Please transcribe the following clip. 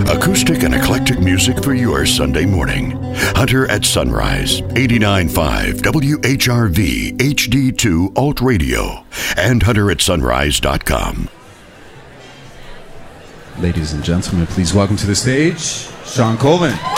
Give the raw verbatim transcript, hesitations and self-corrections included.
Acoustic and eclectic music for your Sunday morning. Hunter at Sunrise, eighty-nine point five W H R V H D two Alt Radio, and hunter at sunrise dot com. Ladies and gentlemen, please welcome to the stage, Shawn Colvin.